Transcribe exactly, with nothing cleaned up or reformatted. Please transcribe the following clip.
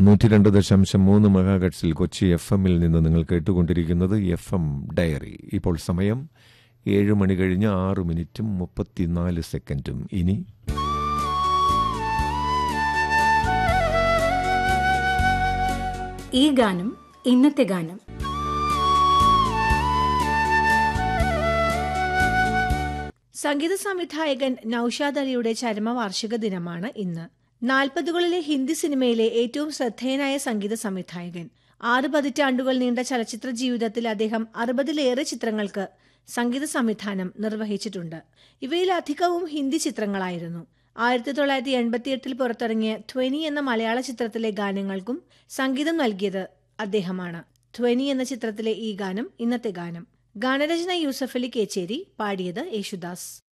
നൂറ്റി രണ്ട് ദശാംശം മൂന്ന് മെഗാഹെർട്സിൽ കൊച്ചി എഫ് എമ്മിൽ നിന്ന് നിങ്ങൾ കേട്ടുകൊണ്ടിരിക്കുന്നത് എഫ് എം ഡയറി. ഇപ്പോൾ സമയം ഏഴ് മണി കഴിഞ്ഞ് ആറ് മിനിറ്റും മുപ്പത്തിനാല് സെക്കൻഡും. ഇനി ഈ ഗാനം ഇന്നത്തെ ഗാനം. സംഗീത സംവിധായകൻ നൌഷാദ് അലിയുടെ ചരമവാർഷിക ദിനമാണ് ഇന്ന്. നാൽപ്പതുകളിലെ ഹിന്ദി സിനിമയിലെ ഏറ്റവും ശ്രദ്ധേയനായ സംഗീത സംവിധായകൻ. ആറ് പതിറ്റാണ്ടുകൾ നീണ്ട ചലച്ചിത്ര ജീവിതത്തിൽ അദ്ദേഹം അറുപതിലേറെ ചിത്രങ്ങൾക്ക് സംഗീത സംവിധാനം നിർവഹിച്ചിട്ടുണ്ട്. ഇവയിലധികവും ഹിന്ദി ചിത്രങ്ങളായിരുന്നു. ആയിരത്തി തൊള്ളായിരത്തി എൺപത്തിയെട്ടിൽ പുറത്തിറങ്ങിയ ധ്വനി എന്ന മലയാള ചിത്രത്തിലെ ഗാനങ്ങൾക്കും സംഗീതം നൽകിയത് അദ്ദേഹമാണ്. ധ്വനി എന്ന ചിത്രത്തിലെ ഈ ഗാനം ഇന്നത്തെ ഗാനം. ഗാനരചന യൂസഫലി കേച്ചേരി, പാടിയത് യേശുദാസ്.